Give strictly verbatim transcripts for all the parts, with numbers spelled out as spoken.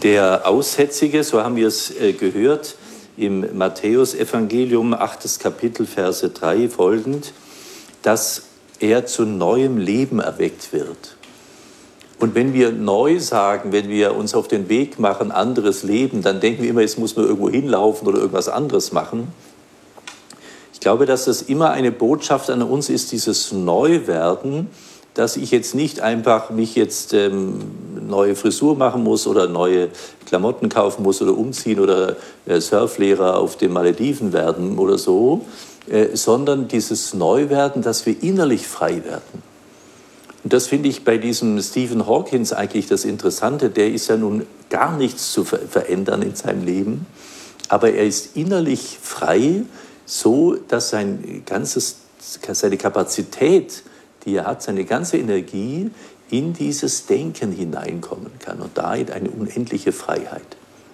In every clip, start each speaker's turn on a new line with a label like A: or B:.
A: Der Aussätzige, so haben wir es gehört, im Matthäus-Evangelium, achtes Kapitel, Verse drei folgend, dass er zu neuem Leben erweckt wird. Und wenn wir neu sagen, wenn wir uns auf den Weg machen, anderes Leben, dann denken wir immer, jetzt muss man irgendwo hinlaufen oder irgendwas anderes machen. Ich glaube, dass das immer eine Botschaft an uns ist, dieses Neuwerden, dass ich jetzt nicht einfach mich jetzt ähm, neue Frisur machen muss oder neue Klamotten kaufen muss oder umziehen oder äh, Surflehrer auf den Malediven werden oder so, äh, sondern dieses Neuwerden, dass wir innerlich frei werden. Und das finde ich bei diesem Stephen Hawkins eigentlich das Interessante. Der ist ja nun gar nichts zu ver- verändern in seinem Leben, aber er ist innerlich frei, so dass sein ganzes, seine Kapazität, die er hat, seine ganze Energie in dieses Denken hineinkommen kann und dahin eine unendliche Freiheit.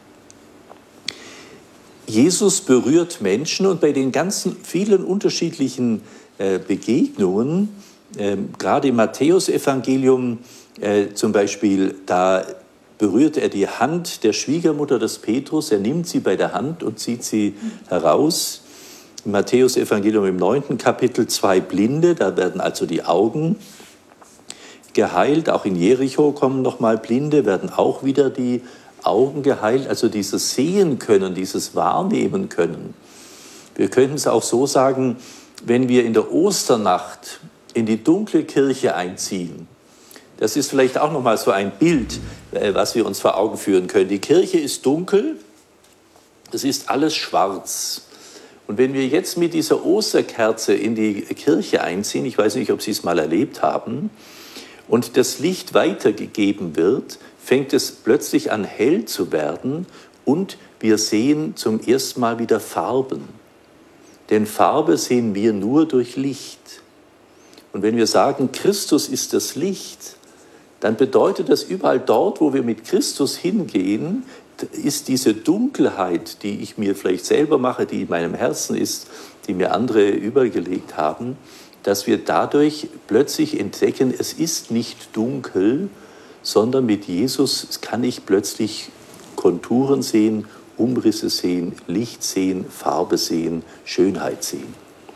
A: Jesus berührt Menschen und bei den ganzen vielen unterschiedlichen äh, Begegnungen, äh, gerade im Matthäus-Evangelium äh, zum Beispiel, da berührt er die Hand der Schwiegermutter des Petrus, er nimmt sie bei der Hand und zieht sie heraus. Im Matthäus-Evangelium im neunten Kapitel zwei Blinde, da werden also die Augen geheilt. Auch in Jericho kommen nochmal Blinde, werden auch wieder die Augen geheilt. Also dieses Sehen können, dieses Wahrnehmen können. Wir könnten es auch so sagen, wenn wir in der Osternacht in die dunkle Kirche einziehen. Das ist vielleicht auch nochmal so ein Bild, was wir uns vor Augen führen können. Die Kirche ist dunkel, es ist alles schwarz. Und wenn wir jetzt mit dieser Osterkerze in die Kirche einziehen, ich weiß nicht, ob Sie es mal erlebt haben, und das Licht weitergegeben wird, fängt es plötzlich an hell zu werden und wir sehen zum ersten Mal wieder Farben. Denn Farbe sehen wir nur durch Licht. Und wenn wir sagen, Christus ist das Licht, dann bedeutet das überall dort, wo wir mit Christus hingehen, ist diese Dunkelheit, die ich mir vielleicht selber mache, die in meinem Herzen ist, die mir andere übergelegt haben, dass wir dadurch plötzlich entdecken, es ist nicht dunkel, sondern mit Jesus kann ich plötzlich Konturen sehen, Umrisse sehen, Licht sehen, Farbe sehen, Schönheit sehen.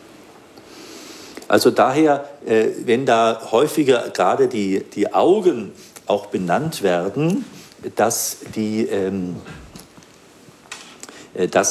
A: Also daher, wenn da häufiger gerade die, die Augen auch benannt werden, dass die, ähm, dass